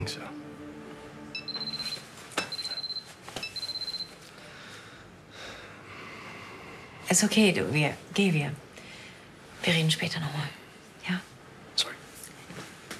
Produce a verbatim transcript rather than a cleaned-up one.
Ja. Ist okay, du, wir, geh, wir. Wir reden später nochmal, ja?